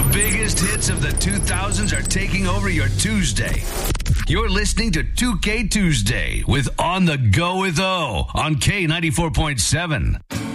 The biggest hits of the 2000s are taking over your Tuesday. You're listening to 2K Tuesday with On the Go with O on K94.7.